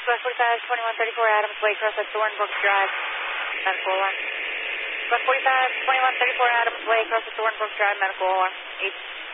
West 45, 2134 Adams Way, cross at Thornbrook Drive, medical alarm. West 45, 2134 Adams Way, cross at Thornbrook Drive, medical alarm. 8.